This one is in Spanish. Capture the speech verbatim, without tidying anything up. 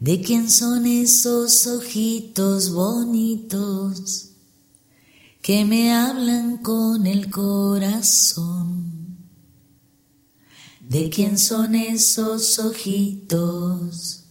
¿De quién son esos ojitos bonitos que me hablan con el corazón? ¿De quién son esos ojitos